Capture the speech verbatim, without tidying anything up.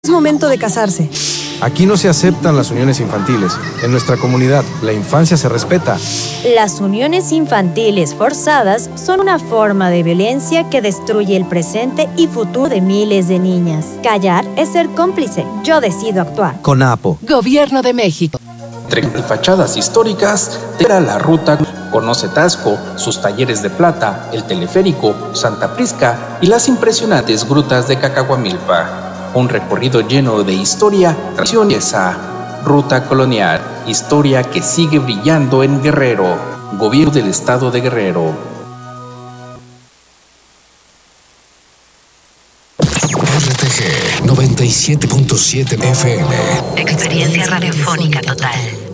Es momento de casarse. Aquí no se aceptan las uniones infantiles. En nuestra comunidad, la infancia se respeta. Las uniones infantiles forzadas son una forma de violencia que destruye el presente y futuro de miles de niñas. Callar es ser cómplice. Yo decido actuar. CONAPO. Gobierno de México. Entre fachadas históricas, era la ruta. Conoce Taxco, sus talleres de plata, el teleférico, Santa Prisca y las impresionantes grutas de Cacahuamilpa. Un recorrido lleno de historia, tradición y esa ruta colonial, historia que sigue brillando en Guerrero. Gobierno del Estado de Guerrero. R T G noventa y siete punto siete F M. Experiencia radiofónica total.